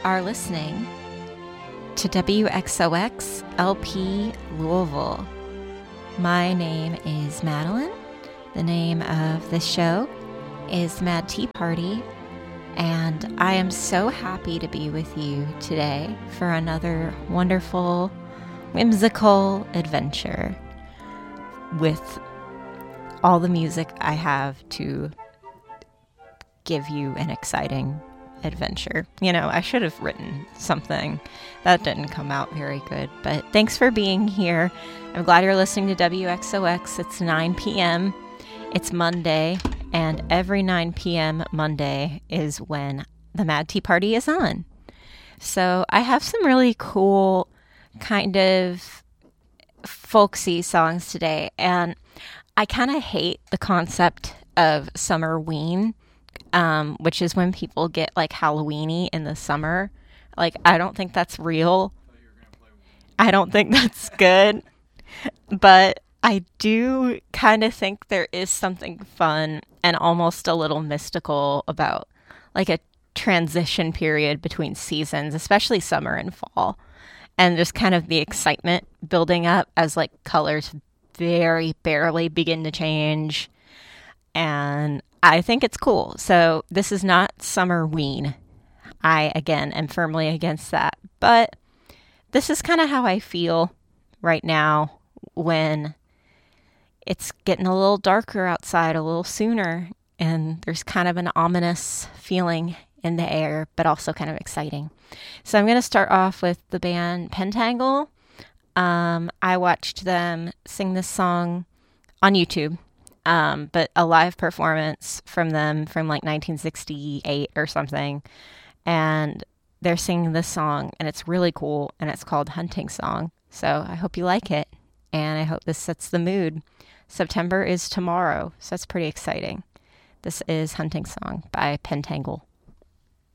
are listening to WXOX LP Louisville. My name is Madeline. The name of the show is Mad Tea Party, and I am so happy to be with you today for another wonderful, whimsical adventure with all the music I have to give you an exciting adventure. You know, I should have written something. That didn't come out very good, but thanks for being here. I'm glad you're listening to WXOX. It's 9 p.m. It's Monday, and every 9 p.m. Monday is when the Mad Tea Party is on. So I have some really cool kind of folksy songs today, and I kind of hate the concept of Summerween, which is when people get like Halloweeny in the summer. Like, I don't think that's real. I don't think that's good. But I do kind of think there is something fun and almost a little mystical about like a transition period between seasons, especially summer and fall. And just kind of the excitement building up as like colors very barely begin to change. And I think it's cool. So this is not Summerween. I, again, am firmly against that. But this is kind of how I feel right now when it's getting a little darker outside a little sooner. And there's kind of an ominous feeling in the air, but also kind of exciting. So I'm going to start off with the band Pentangle. I watched them sing this song on YouTube. But a live performance from them from like 1968 or something. And they're singing this song, and it's really cool, and it's called Hunting Song. So I hope you like it, and I hope this sets the mood. September is tomorrow, so that's pretty exciting. This is Hunting Song by Pentangle.